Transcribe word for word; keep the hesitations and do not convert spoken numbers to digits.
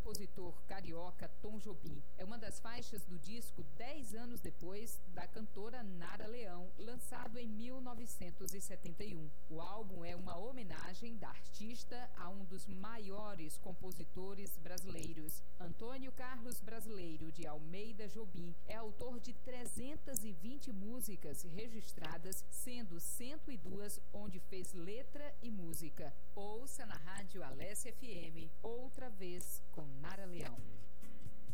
compositor carioca Tom Jobim. É uma das faixas do disco Dez Anos Depois, da cantora Nara Leão, lançado em mil novecentos e setenta e um. O álbum é uma homenagem da artista a um dos maiores compositores brasileiros. Antônio Carlos Brasileiro de Almeida Jobim é autor de trezentas e vinte músicas registradas, sendo cento e duas onde fez letra e música. Ouça na Rádio Alessia F M, Outra Vez com Nara Leão.